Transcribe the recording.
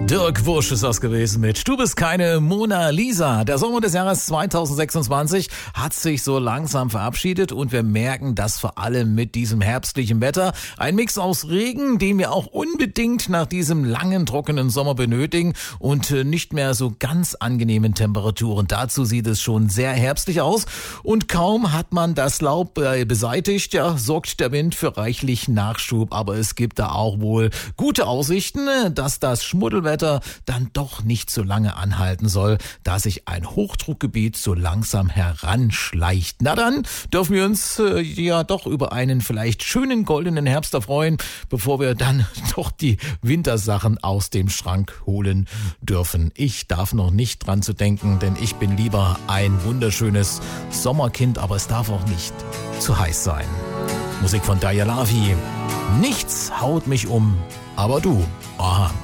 Dirk Wusch ist das gewesen mit Du bist keine Mona Lisa. Der Sommer des Jahres 2026 hat sich so langsam verabschiedet und wir merken das vor allem mit diesem herbstlichen Wetter. Ein Mix aus Regen, den wir auch unbedingt nach diesem langen, trockenen Sommer benötigen und nicht mehr so ganz angenehmen Temperaturen. Dazu sieht es schon sehr herbstlich aus und kaum hat man das Laub beseitigt, ja, sorgt der Wind für reichlich Nachschub. Aber es gibt da auch wohl gute Aussichten, dass das Schmuddelwetter dann doch nicht so lange anhalten soll, da sich ein Hochdruckgebiet so langsam heranschleicht. Na dann dürfen wir uns ja doch über einen vielleicht schönen goldenen Herbst erfreuen, bevor wir dann doch die Wintersachen aus dem Schrank holen dürfen. Ich darf noch nicht dran zu denken, denn ich bin lieber ein wunderschönes Sommerkind, aber es darf auch nicht zu heiß sein. Musik von Daya Lavi. Nichts haut mich um, aber du. Aha.